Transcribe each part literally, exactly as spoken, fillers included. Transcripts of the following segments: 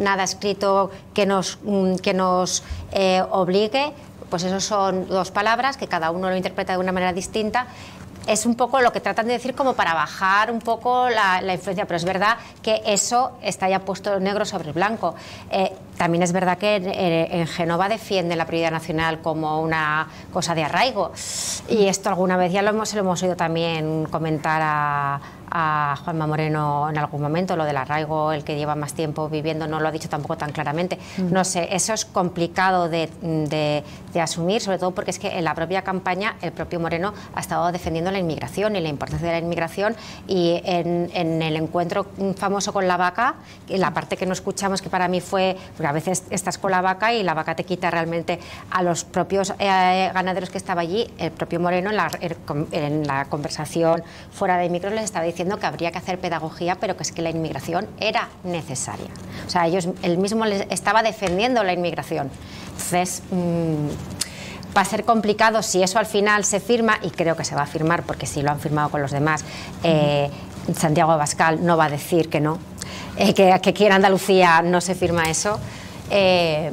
nada escrito que nos, que nos eh, obligue. Pues eso son dos palabras que cada uno lo interpreta de una manera distinta. Es un poco lo que tratan de decir como para bajar un poco la, la influencia, pero es verdad que eso está ya puesto negro sobre blanco. Eh, también es verdad que en, en Génova defiende la prioridad nacional como una cosa de arraigo, y esto alguna vez ya lo hemos, se lo hemos oído también comentar a, a Juanma Moreno en algún momento, lo del arraigo, el que lleva más tiempo viviendo, no lo ha dicho tampoco tan claramente. Mm. No sé, eso es complicado de, de, de asumir, sobre todo porque es que en la propia campaña el propio Moreno ha estado defendiendo la inmigración y la importancia de la inmigración, y en, en el encuentro famoso con la vaca, la parte que no escuchamos, que para mí fue, porque a veces estás con la vaca y la vaca te quita realmente a los propios eh, ganaderos que estaba allí, el propio Moreno en la, en la conversación fuera de micro les estaba diciendo que habría que hacer pedagogía, pero que es que la inmigración era necesaria. O sea, ellos, él mismo les estaba defendiendo la inmigración. Entonces, mmm, va a ser complicado si eso al final se firma, y creo que se va a firmar porque si lo han firmado con los demás, eh, Santiago Abascal no va a decir que no, eh, que, que aquí en Andalucía no se firma eso. Eh,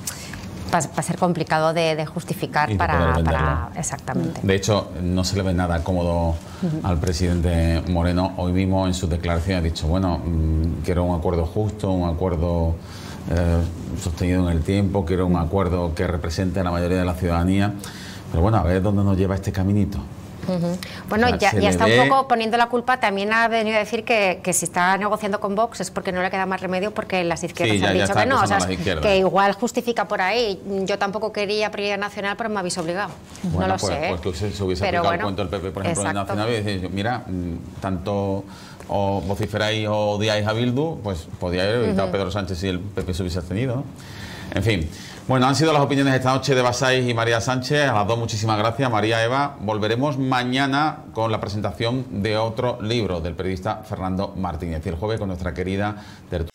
va, va a ser complicado de, de justificar para, para... Exactamente. De hecho, no se le ve nada cómodo uh-huh. al presidente Moreno. Hoy mismo en sus declaraciones ha dicho, bueno, mmm, quiero un acuerdo justo, un acuerdo eh, sostenido en el tiempo, quiero un acuerdo que represente a la mayoría de la ciudadanía. Pero bueno, a ver dónde nos lleva este caminito. Uh-huh. Bueno, o sea, ya, ya está ve... un poco poniendo la culpa. También ha venido a decir que, que si está negociando con Vox es porque no le queda más remedio, porque las izquierdas sí, ya, han dicho que no, o sea, que igual justifica por ahí. Yo tampoco quería prioridad nacional, pero me habéis obligado. Bueno, no lo pues, sé. Pues que se, se hubiese aplicado bueno, el cuento del P P, por ejemplo, en el Nacional, y decir, mira, tanto o vociferáis o odiáis a Bildu, pues podía haber evitado uh-huh. Pedro Sánchez si el P P se hubiese abstenido, ¿no? En fin. Bueno, han sido las opiniones esta noche de Bassáis y María Sánchez. A las dos muchísimas gracias. María, Eva, volveremos mañana con la presentación de otro libro del periodista Fernando Martínez, y el jueves con nuestra querida tertulia.